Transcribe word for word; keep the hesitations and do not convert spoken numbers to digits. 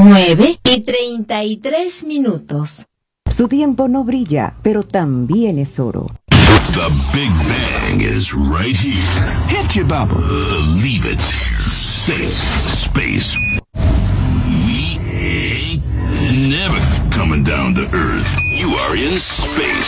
nueve y treinta y tres minutos. Su tiempo no brilla, pero también es oro. The Big Bang is right here. Hit you, Bubba. Believe it. Space. Space. We ain't never coming down to Earth. You are in space.